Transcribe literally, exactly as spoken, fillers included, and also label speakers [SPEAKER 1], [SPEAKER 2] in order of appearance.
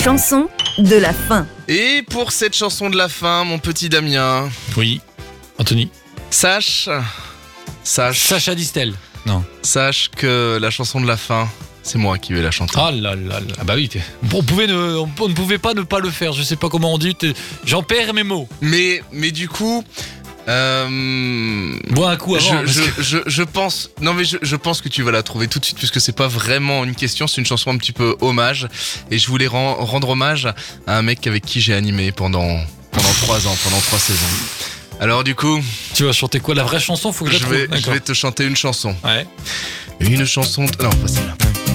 [SPEAKER 1] Chanson de la fin.
[SPEAKER 2] Et pour cette chanson de la fin, mon petit Damien,
[SPEAKER 3] Oui. Anthony.
[SPEAKER 2] sache, sache,
[SPEAKER 3] Sacha Distel. Non.
[SPEAKER 2] sache que la chanson de la fin, c'est moi qui vais la chanter.
[SPEAKER 3] Ah là là là. Ah bah oui. t'es- On pouvait ne, on, on ne pouvait pas ne pas le faire. Je sais pas comment on dit. t'es- J'en perds mes mots.
[SPEAKER 2] Mais, mais du coup, euh,
[SPEAKER 3] Bois un coup avant.
[SPEAKER 2] je,
[SPEAKER 3] parce
[SPEAKER 2] je,
[SPEAKER 3] que-
[SPEAKER 2] je, je pense, non mais je, je pense que tu vas la trouver tout de suite puisque c'est pas vraiment une question, c'est une chanson un petit peu hommage. Et je voulais ren- rendre hommage à un mec avec qui j'ai animé pendant pendant trois ans, pendant trois saisons. Alors du coup,
[SPEAKER 3] Tu vas chanter quoi? La vraie chanson, faut que je la
[SPEAKER 2] je
[SPEAKER 3] trouve.
[SPEAKER 2] vais, je
[SPEAKER 3] D'accord.
[SPEAKER 2] vais te chanter une chanson.
[SPEAKER 3] Ouais.
[SPEAKER 2] Une chanson. de- Non, pas celle-là.